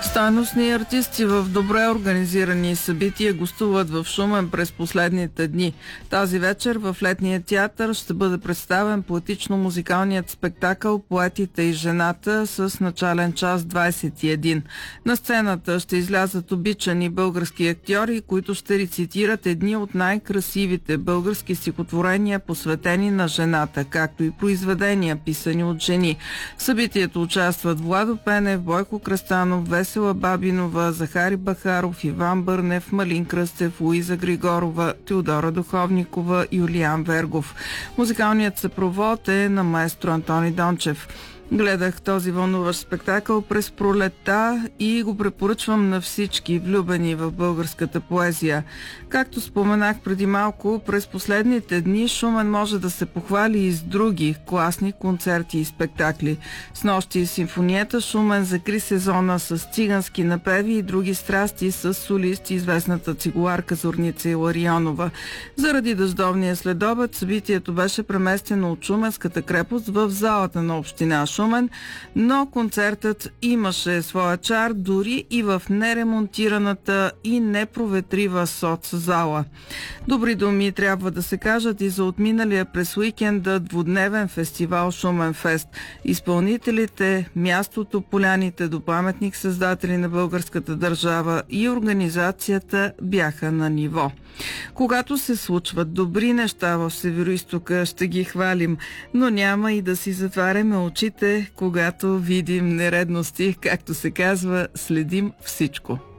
Стойностни артисти в добре организирани събития гостуват в Шумен през последните дни. Тази вечер в Летния театър ще бъде представен поетично-музикалният спектакъл «Поетите и жената» с начален час 21. На сцената ще излязат обичани български актьори, които ще рецитират едни от най-красивите български стихотворения, посветени на жената, както и произведения, писани от жени. В събитието участват Владо Пенев, Бойко Кръстанов, Весела Бабинова, Захари Бахаров, Иван Бърнев, Малин Кръстев, Луиза Григорова, Теодора Духовникова, Юлиан Вергов. Музикалният съпровод е на маестро Антони Дончев. Гледах този вълнуващ спектакъл през пролетта и го препоръчвам на всички влюбени в българската поезия. Както споменах преди малко, през последните дни Шумен може да се похвали и с други класни концерти и спектакли. Снощи симфонията Шумен закри сезона с цигански напеви и други страсти с солисти известната цигуларка Зорница Иларионова. Заради дъждовния следобед събитието беше преместено от Шуменската крепост в залата на община Шумен, но концертът имаше своя чар дори и в неремонтираната и непроветрива соцзала. Добри думи трябва да се кажат и за отминалия през уикенда двудневен фестивал Шумен Фест. Изпълнителите, мястото, поляните до паметник създатели на българската държава и организацията бяха на ниво. Когато се случват добри неща в Североизтока, ще ги хвалим, но няма и да си затваряме очите, когато видим нередности, както се казва, следим всичко.